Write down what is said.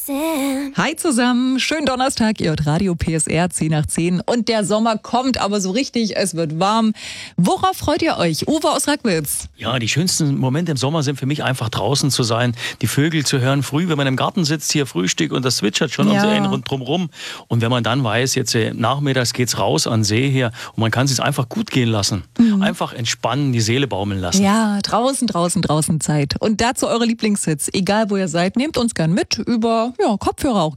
Hi zusammen, schönen Donnerstag, ihr hört Radio PSR 10 nach 10 und der Sommer kommt aber so richtig, es wird warm. Worauf freut ihr euch? Uwe aus Rackwitz. Ja, die schönsten Momente im Sommer sind für mich einfach draußen zu sein, die Vögel zu hören, früh, wenn man im Garten sitzt, hier Frühstück und das zwitschert schon um einen drumherum. Und wenn man dann weiß, jetzt nachmittags geht's raus an See hier und man kann es sich einfach gut gehen lassen. Einfach entspannen, die Seele baumeln lassen. Ja, draußen Zeit. Und dazu eure Lieblingshits, egal wo ihr seid, nehmt uns gern mit über Kopfhörer auch